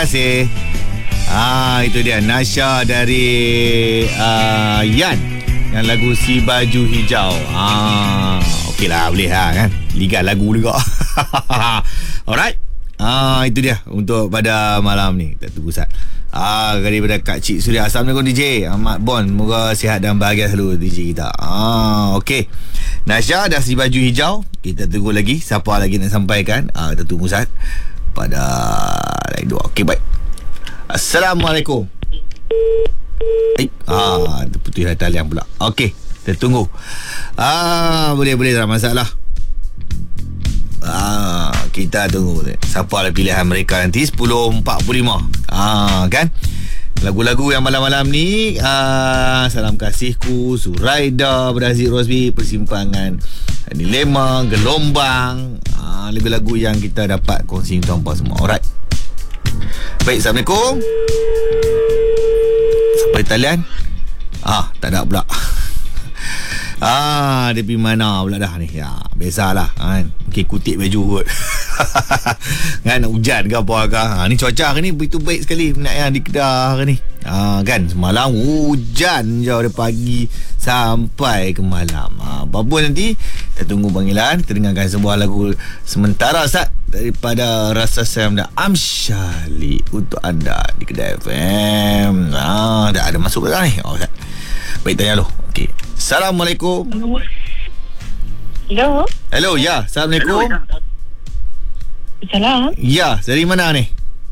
kasih. Itu dia Nasha dari Yan, yang lagu Si Baju Hijau. Okey lah, boleh lah kan. Liga lagu juga. Alright. Itu dia untuk pada malam ni. Kita tunggu Ustaz. Daripada Kak Cik Suria. Assalamualaikum DJ Ahmad Bon. Moga sihat dan bahagia selalu DJ kita. Okey. Nasha dah Si Baju Hijau. Kita tunggu lagi siapa lagi nak sampaikan. Kita tunggu Ustaz pada lain dua. Okey, baik. Assalamualaikum. Terputus talian pula. Okey, kita tunggu. Boleh tak masalah. Kita tunggu siapa lah pilihan mereka nanti 10.45. Kan lagu-lagu yang malam-malam ni. Salam Kasihku, Suraida, Brazil Rosby, Persimpangan Dilema, Gelombang. Lagu-lagu yang kita dapat kongsi tuan-puan semua. Alright. Baik, Assalamualaikum. Sampai talian. Tak ada pula. Dia pergi mana pula dah ni. Biasalah kan. Mungkin kutip baju kot. Kan hujan ke apa ke. Ni cuaca hari ni begitu baik sekali nak yang di Kedah ke ni. Kan semalam hujan je dari pagi sampai ke malam. Apa pun nanti kita tunggu panggilan. Kita dengarkan sebuah lagu sementara Ustaz daripada Rasa Sayang dan Amsyali untuk anda di Kedah FM. Dah ada masuk ke ni? Ustaz. Baik, tanya dulu. Okey. Assalamualaikum. Hello, ya. Assalamualaikum. Salam. Ya, dari mana ni?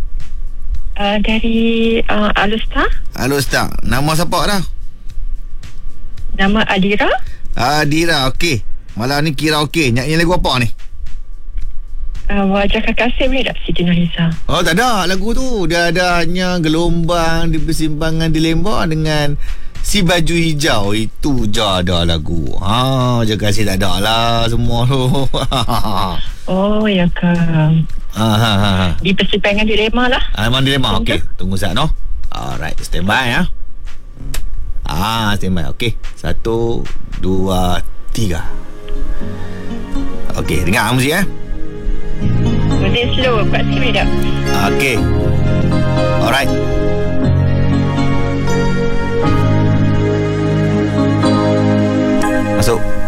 Dari Alustar. Nama siapa dah? Nama Adira. Adira, okey. Malam ni kira okey. Nyanyi lagu apa ni? Wajah Kekasih boleh tak Siti Nurhaliza? Tak ada lagu tu. Dia ada hanya Gelombang di Persimpangan Dilema dengan Si Baju Hijau. Itu je ada lagu. Wajah Kekasih tak ada lah semua tu. Ya ke? Di Persimpangan Dilema lah. Memang Dilema. Okey, tunggu Ustaz no. Alright, stand by ya. Stand by. Okey. 1 2 3. Okey, dengar muzik ya. Muzik slow. Kuat sikit boleh tak? Okey. Alright. Masuk.